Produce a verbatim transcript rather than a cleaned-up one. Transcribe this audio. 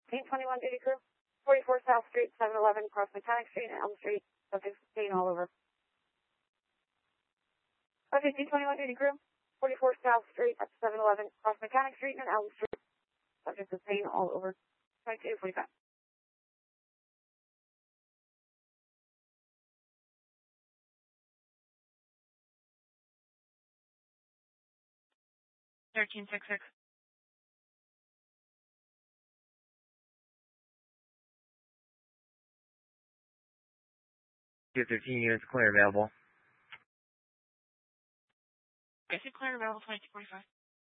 eight twenty-one duty crew, forty-four South Street, seven eleven, cross Mechanic Street and Elm Street, subject sustained all over. Subject eight twenty-one duty crew, forty-four South Street at seven eleven, cross Mechanic Street and Elm Street, subject sustained all over. twenty-two forty-five. thirteen sixty-six. thirteen units clear available. Basic clear available twenty-two forty-five.